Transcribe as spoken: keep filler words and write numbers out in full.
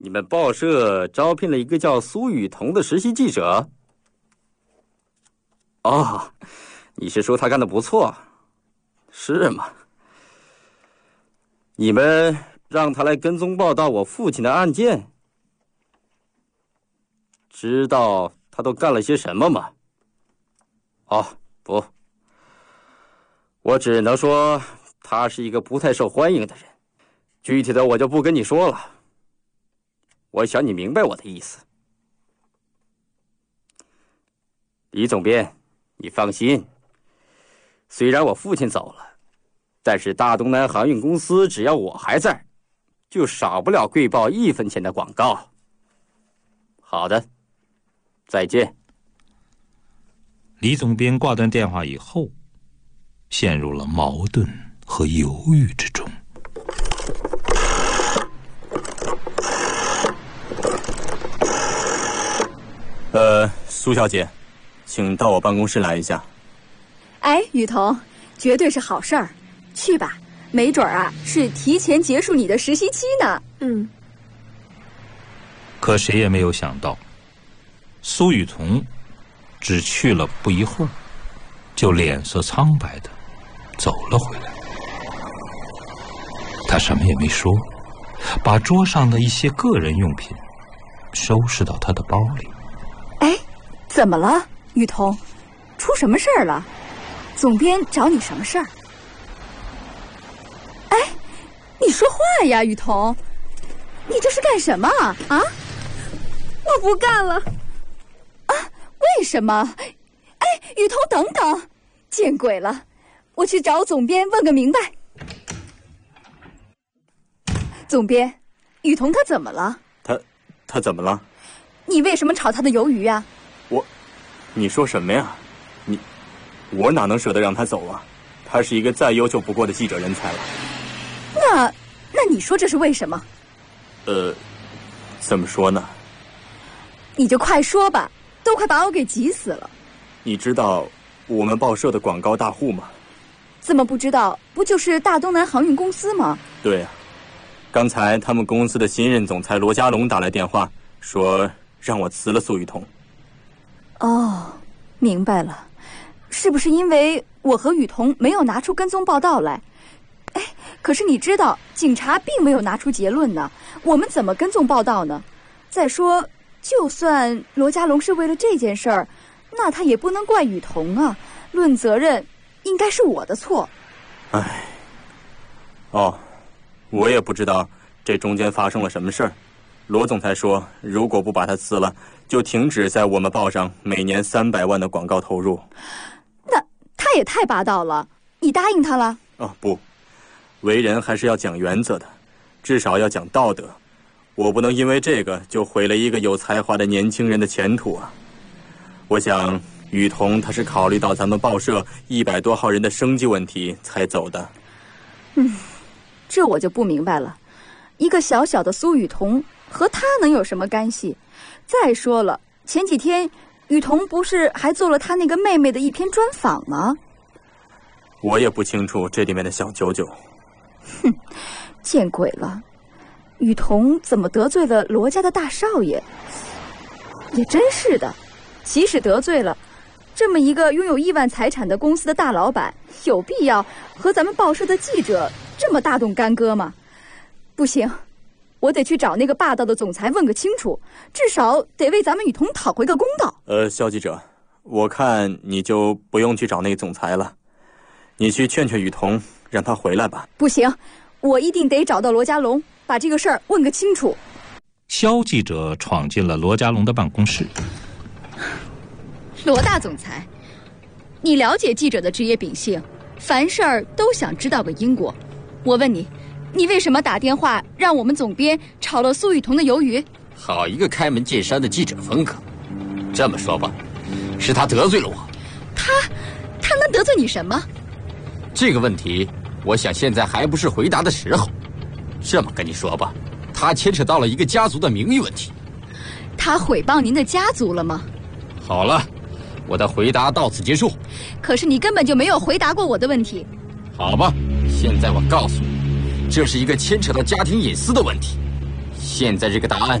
你们报社招聘了一个叫苏雨桐的实习记者。哦，你是说他干得不错？是吗？你们让他来跟踪报道我父亲的案件，知道他都干了些什么吗？哦，不，我只能说他是一个不太受欢迎的人，具体的我就不跟你说了。我想你明白我的意思。李总编，你放心，虽然我父亲走了，但是大东南航运公司只要我还在，就少不了贵报一分钱的广告。好的，再见。 李总编挂断电话以后，陷入了矛盾和犹豫之中。 呃，苏小姐，请到我办公室来一下。 哎，雨桐，绝对是好事儿，去吧，没准儿啊是提前结束你的实习期呢。 嗯。 可谁也没有想到，苏雨桐只去了不一会儿，就脸色苍白的走了回来。他什么也没说，把桌上的一些个人用品收拾到他的包里。 哎，怎么了，雨桐？出什么事儿了？总编找你什么事儿？哎，你说话呀，雨桐！你这是干什么啊？啊？ 我不干了。 啊？为什么？哎，雨桐，等等！见鬼了！我去找总编问个明白。总编，雨桐他怎么了？ 他，他怎么了？ 你为什么炒他的鱿鱼呀？ 我，你说什么呀？你，我哪能舍得让他走啊？他是一个再优秀不过的记者人才了。 那，那你说这是为什么？ 呃，怎么说呢？ 你就快说吧，都快把我给急死了。 你知道我们报社的广告大户吗？ 怎么不知道？不就是大东南航运公司吗？ 对啊，刚才他们公司的新任总裁罗家龙打来电话，说让我辞了苏雨桐。 哦，明白了，是不是因为我和雨桐没有拿出跟踪报道来？哎，可是你知道，警察并没有拿出结论呢，我们怎么跟踪报道呢？再说，就算罗家龙是为了这件事儿，那他也不能怪雨桐啊。论责任，应该是我的错。 唉，哦，我也不知道这中间发生了什么事儿。罗总裁说，如果不把他辞了，就停止在我们报上每年三百万的广告投入。 那他也太霸道了，你答应他了？ 哦，不，为人还是要讲原则的，至少要讲道德。我不能因为这个就毁了一个有才华的年轻人的前途啊！我想雨桐他是考虑到咱们报社一百多号人的生计问题才走的。 嗯，这我就不明白了。一个小小的苏雨桐和他能有什么干系？再说了，前几天雨桐不是还做了他那个妹妹的一篇专访吗？ 我也不清楚这里面的小九九。 哼，见鬼了！雨桐怎么得罪了罗家的大少爷？也真是的，即使得罪了这么一个拥有亿万财产的公司的大老板，有必要和咱们报社的记者这么大动干戈吗？不行，我得去找那个霸道的总裁问个清楚，至少得为咱们雨桐讨回个公道。 呃，肖记者，我看你就不用去找那个总裁了，你去劝劝雨桐，让他回来吧。 不行，我一定得找到罗家龙，把这个事儿问个清楚。 肖记者闯进了罗家龙的办公室。 罗大总裁，你了解记者的职业秉性，凡事儿都想知道个因果。我问你，你为什么打电话让我们总编炒了苏雨桐的鱿鱼？ 好一个开门见山的记者风格！这么说吧，是他得罪了我。 他，他能得罪你什么？ 这个问题，我想现在还不是回答的时候。这么跟你说吧，他牵扯到了一个家族的名誉问题。 他诽谤您的家族了吗？ 好了，我的回答到此结束。 可是你根本就没有回答过我的问题。 好吧，现在我告诉你，这是一个牵扯到家庭隐私的问题。 现在这个答案